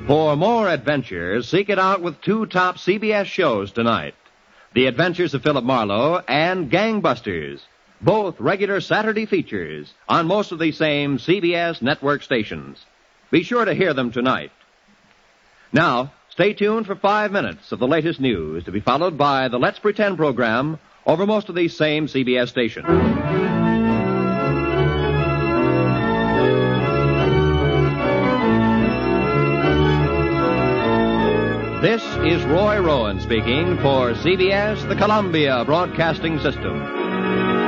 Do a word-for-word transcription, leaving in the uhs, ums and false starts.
For more adventure, seek it out with two top C B S shows tonight. The Adventures of Philip Marlowe and Gangbusters, both regular Saturday features on most of the same C B S network stations. Be sure to hear them tonight. Now, stay tuned for five minutes of the latest news to be followed by the Let's Pretend program over most of these same C B S stations. This is Roy Rowan speaking for C B S, the Columbia Broadcasting System.